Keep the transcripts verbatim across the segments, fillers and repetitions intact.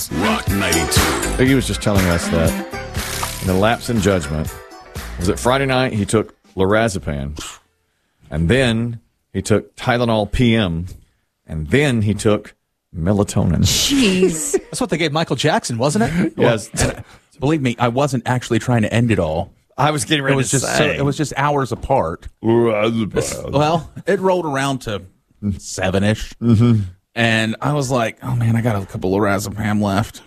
News, Rock ninety-two. He was just telling us that in the lapse in judgment, was it Friday night he took lorazepam, and then he took Tylenol P M, and then he took melatonin. Jeez. That's what they gave Michael Jackson, wasn't it? Yes. And, believe me, I wasn't actually trying to end it all. I was getting ready It was to just so, say. it was just hours apart. Well, it rolled around to seven-ish, Mm-hmm. and I was like, "Oh man, I got a couple of lorazepam left."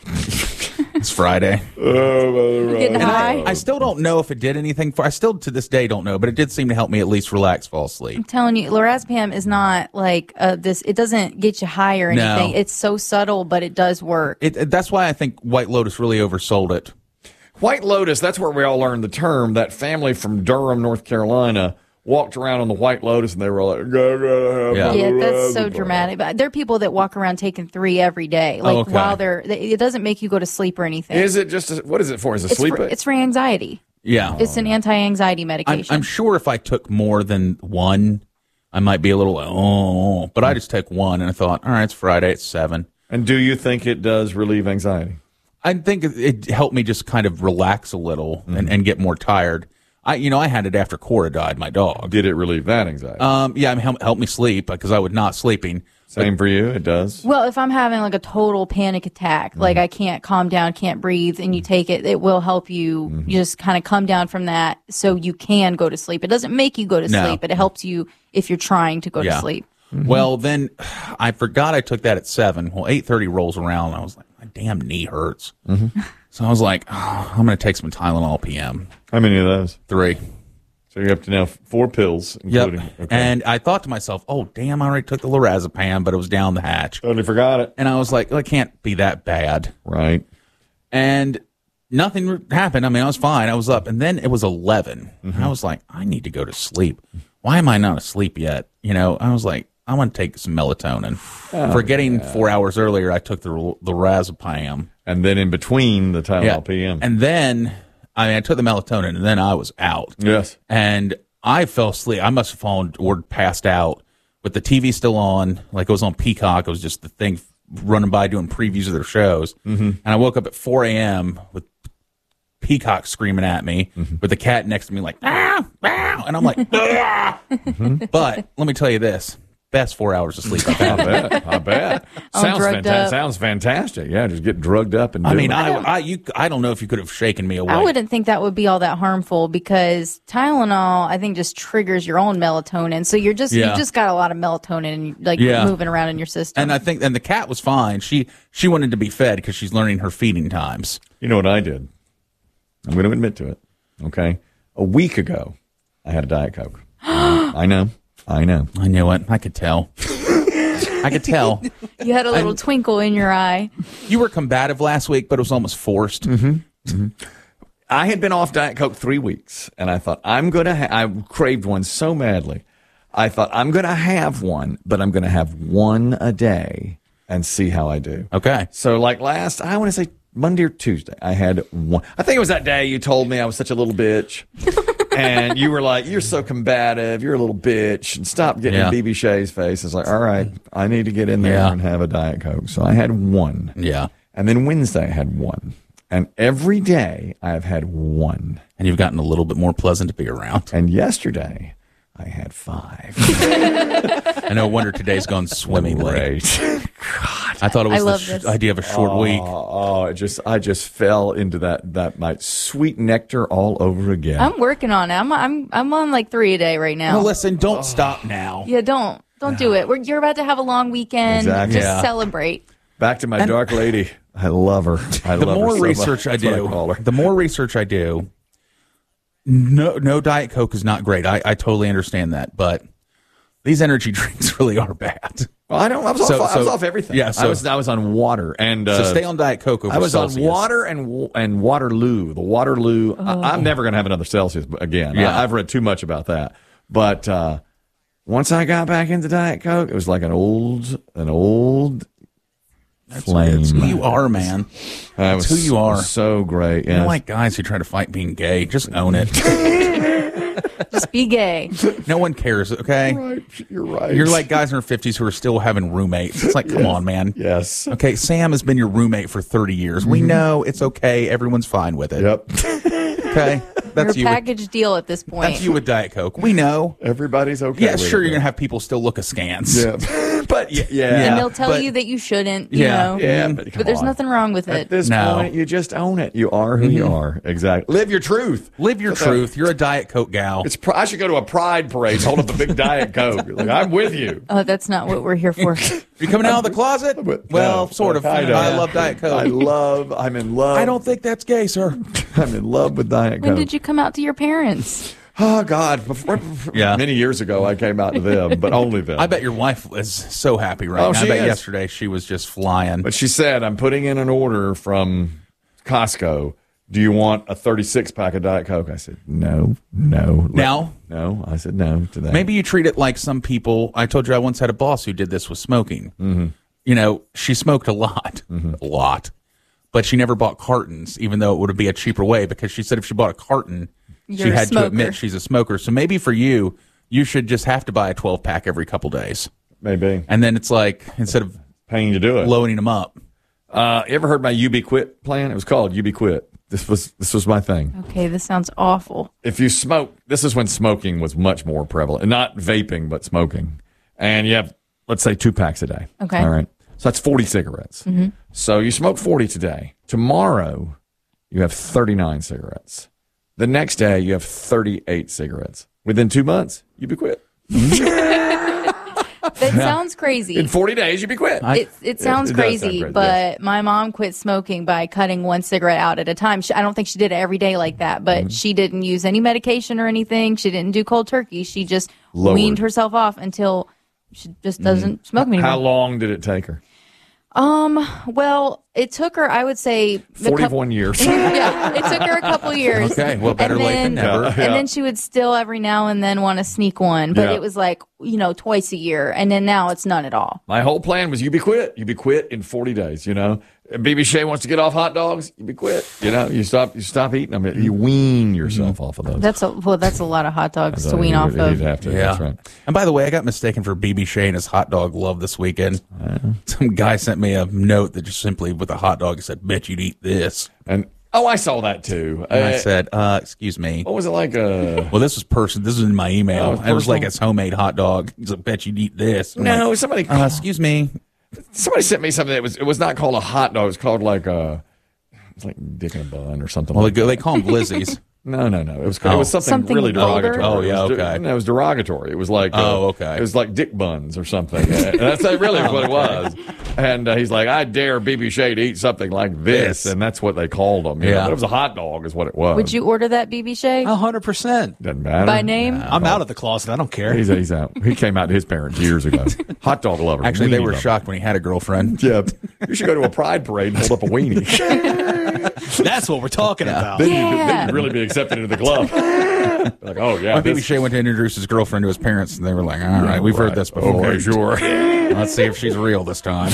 It's Friday. Getting And high. I, I still don't know if it did anything for. I still to this day don't know, but it did seem to help me at least relax, fall asleep. I'm telling you, lorazepam is not like uh, this. It doesn't get you high or No. anything. It's so subtle, but it does work. It, it- that's why I think White Lotus really oversold it. White Lotus, that's where we all learned the term. That family from Durham, North Carolina, walked around on the White Lotus, and they were like, "Go, go, have Yeah. a Yeah, that's so lorazepam." dramatic. But there are people that walk around taking three every day, like okay. while they're. It doesn't make you go to sleep or anything. Is it just, a, what is it for? Is it it's sleep? for, it's for anxiety. Yeah, It's an anti-anxiety I'm, medication. I'm sure if I took more than one, I might be a little oh. But I just took one, and I thought, all right, it's Friday, it's seven. And do you think it does relieve anxiety? I think it, it helped me just kind of relax a little and, and get more tired. I, you know, I had it after Cora died, my dog. Did it relieve that anxiety? Um, yeah, I mean, help, help me sleep because I was not sleeping. Same for you, it does. well, if I'm having like a total panic attack, like I can't calm down, can't breathe, and you take it, it will help you Mm-hmm. just kind of come down from that so you can go to sleep. It doesn't make you go to No. sleep, but it helps you if you're trying to go Yeah. to sleep. Well, then I forgot I took that at seven. Well, eight thirty rolls around, and I was like, my damn knee hurts. So I was like, oh, I'm going to take some Tylenol P M. How many of those? Three. So you're up to now four pills, Yep. including. Okay. And I thought to myself, oh, damn, I already took the lorazepam, but it was down the hatch. Totally forgot it. And I was like, well, it can't be that bad. Right. And nothing happened. I mean, I was fine. I was up. And then it was eleven. Mm-hmm. And I was like, I need to go to sleep. Why am I not asleep yet? You know, I was like, I want to take some melatonin. Oh, Forgetting four hours earlier, I took the the lorazepam. And then in between the Tylenol P M. And then, I mean, I took the melatonin, and then I was out. Yes. And I fell asleep. I must have fallen or passed out with the T V still on. Like it was on Peacock. It was just the thing running by doing previews of their shows. Mm-hmm. And I woke up at four a.m. with Peacock screaming at me, Mm-hmm. with the cat next to me like, ah, ah, and I'm like, ah. Mm-hmm. But let me tell you this. Best four hours of sleep I've I had. bet. I bet. All Sounds drugged fantastic. up. Sounds fantastic. Yeah, just get drugged up and. I do mean, it. I, I, you, I don't know if you could have shaken me away. I wouldn't think that would be all that harmful because Tylenol, I think, just triggers your own melatonin. So you're just Yeah. you just got a lot of melatonin like Yeah. moving around in your system. And I think, and the cat was fine. She she wanted to be fed because she's learning her feeding times. You know what I did? I'm going to admit to it. Okay, a week ago, I had a Diet Coke. I know. I know. I knew it. I could tell. I could tell. you had a little twinkle in your eye. You were combative last week, but it was almost forced. Mm-hmm. I had been off Diet Coke three weeks, and I thought, I'm going to ha- I craved one so badly. I thought, I'm going to have one, but I'm going to have one a day and see how I do. Okay. So, like last, I want to say Monday or Tuesday, I had one. I think it was that day you told me I was such a little bitch. And you were like, you're so combative. You're a little bitch. And stop getting Yeah. in B B Shay's face. It's like, all right, I need to get in there Yeah. and have a Diet Coke. So I had one. Yeah. And then Wednesday, I had one. And every day, I have had one. And you've gotten a little bit more pleasant to be around. And yesterday, I had five. And no wonder today's gone swimmingly. Great. I thought it was I the love sh- this. idea of a short Oh, week. oh, it just, I just fell into that, that night. Sweet nectar all over again. I'm working on it. I'm I'm I'm on like three a day right now. Well, listen, don't stop now. yeah, don't don't do it. We're, you're about to have a long weekend. Exactly. Just Yeah. celebrate. Back to my dark lady. I love her. I The love her more so research much. I That's what do, I call her. the more research I do, no, no Diet Coke is not great. I, I totally understand that, but these energy drinks really are bad. Well, I don't. I was, So- off, I was so- off everything. yeah, I so- was. I was on water and. Uh, So stay on Diet Coke over I was Celsius. on water and wa- and Waterloo. The Waterloo. I, I'm never going to have another Celsius again. Yeah. I, I've read too much about that. But uh, once I got back into Diet Coke, it was like an old, an old flame. It's who you are, man. I It's was who you are. So great. I Yes. don't like guys who try to fight being gay. Just own it. Just be gay. No one cares, okay? Right, you're right. You're like guys in their fifties who are still having roommates. It's like, come on, man. Yes. Okay, Sam has been your roommate for thirty years. We know it's okay. Everyone's fine with it. Yep. Okay? That's Your you. package With, deal at this point. that's you with Diet Coke. We know. Everybody's okay. Yeah, with sure, it, you're going to though. have people still look askance. Yeah. But yeah. Yeah. and Yeah, they'll tell but- you that you shouldn't, you Yeah. know. Yeah, but, come But there's on. nothing wrong with At it. this No. point, you just own it. You are who you are. Exactly. Live your truth. Live your But that- truth. You're a Diet Coke gal. It's. pr- I should go to a pride parade, hold up a big Diet Coke. Like, I'm with you. Oh, that's not what we're here for. You coming out of the closet? But, Well, no, sort of. kinda. I love Diet I Coke. love. I'm in love. I don't think that's gay, sir. I'm in love with Diet When Coke. did you come out to your parents? Oh God! Before, before- Yeah. many years ago, I came out to them, but only them. I bet your wife is so happy right Oh, now. I she bet is. yesterday she was just flying. But she said, "I'm putting in an order from Costco. Do you want a thirty-six pack of Diet Coke?" I said, "No, no, Now? no." I said no to that. Maybe you treat it like some people. I told you I once had a boss who did this with smoking. Mm-hmm. You know, she smoked a lot, a lot, but she never bought cartons, even though it would be a cheaper way, because she said if she bought a carton, You're she a had to smoker. admit she's a smoker. So maybe for you, you should just have to buy a twelve pack every couple days. maybe And then it's like, instead of paying to do it. loading them up. Uh, you ever heard my U B Quit plan? It was called U B Quit. This was this was my thing. Okay, this sounds awful. If you smoke, this is when smoking was much more prevalent, not vaping, but smoking. And you have, let's say, two packs a day. Okay. All right. So that's forty cigarettes. So you smoke forty today. Tomorrow, you have thirty-nine cigarettes. The next day, you have thirty-eight cigarettes. Within two months, you be quit. That sounds crazy. In forty days, you be quit. It, it sounds it does sound crazy, crazy, but yes. my mom quit smoking by cutting one cigarette out at a time. She, I don't think she did it every day like that, but Mm-hmm. she didn't use any medication or anything. She didn't do cold turkey. She just Lowered. weaned herself off until she just doesn't smoke anymore. How long did it take her? Um, well, it took her, I would say, a couple- forty-one years. yeah, it took her a couple years. Okay, well, better And late than then- never. Yeah. And then she would still every now and then want to sneak one, but Yeah. it was like, you know, twice a year. And then now it's none at all. My whole plan was you be quit. You be quit in forty days, you know. B B Shea wants to get off hot dogs, you be quit. You know, you stop you stop eating them. You wean yourself off of those. That's a, well, that's a lot of hot dogs to wean You'd- off of. you'd have to, Yeah. that's right. And by the way, I got mistaken for B B Shea and his hot dog love this weekend. Some guy sent me a note that just simply with a hot dog he said, "Bet you'd eat this." And oh, I saw that too. And I Uh, said, uh, "Excuse me." what was it like? Uh, Well, this was person. This was in my email. Oh, it's it was like personal? his homemade hot dog. He's like, "Bet you'd eat this." I'm no, like, somebody uh, excuse me. somebody sent me something that was it was not called a hot dog. It was called like a it's like dick in a bun or something. Well, like they, go, they call them Blizzies. No, no, no. It was it Oh. was something, Something really vulgar? derogatory. Oh, yeah, It was de- okay. No, it was derogatory. It was like uh, Oh, okay. It was like dick buns or something. And that's that really what it was. And uh, he's like, I dare B B Shea to eat something like this, This. and that's what they called them. You know? Yeah. But it was a hot dog, is what it was. Would you order that, B B Shea? A hundred percent. Doesn't matter. By name? I'm out of the closet. I don't care. He's, he's out. He came out to his parents years ago. Hot dog lover. Actually, they Weenie were lover. shocked when he had a girlfriend. Yeah, you should go to a pride parade and hold up a weenie. That's what we're talking about. then, you could, then Yeah. you'd really be accepted into the club. Like, oh yeah, When B B this- Shea went to introduce his girlfriend to his parents, and they were like, "All right, we've heard Right. this before. Okay, sure. Let's see if she's real this time."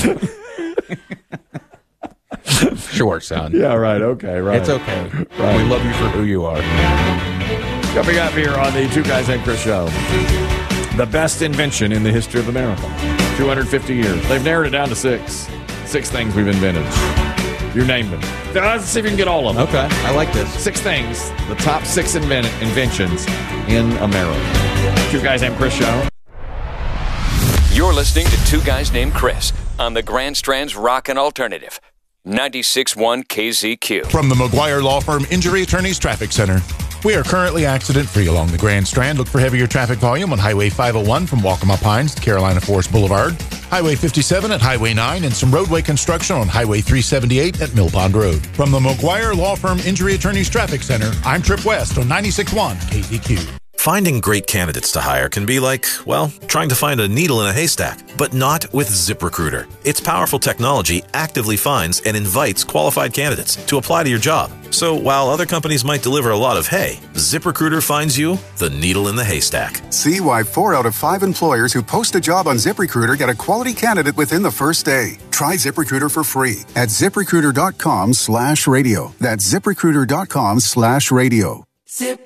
Sure, son. Yeah, right. Okay, right. It's okay. Right. We love you for who you are. Coming up here on the Two Guys Named Chris show, the best invention in the history of America. two hundred fifty years. They've narrowed it down to six. Six things we've invented. You named them. Let's see if you can get all of them. Okay, I like this. Six things, the top six invent- inventions in America. Two Guys Named Chris show. You're listening to Two Guys Named Chris on the Grand Strand's Rockin' Alternative, ninety-six point one K Z Q. From the McGuire Law Firm Injury Attorneys Traffic Center. We are currently accident-free along the Grand Strand. Look for heavier traffic volume on Highway five oh one from Waccamaw Pines to Carolina Forest Boulevard, Highway fifty-seven at Highway nine, and some roadway construction on Highway three seventy-eight at Mill Pond Road. From the McGuire Law Firm Injury Attorneys Traffic Center, I'm Trip West on ninety-six point one K Z Q. Finding great candidates to hire can be like, well, trying to find a needle in a haystack, but not with ZipRecruiter. Its powerful technology actively finds and invites qualified candidates to apply to your job. So while other companies might deliver a lot of hay, ZipRecruiter finds you the needle in the haystack. See why four out of five employers who post a job on ZipRecruiter get a quality candidate within the first day. Try ZipRecruiter for free at ZipRecruiter.com slash radio. That's ZipRecruiter.com slash radio. Zip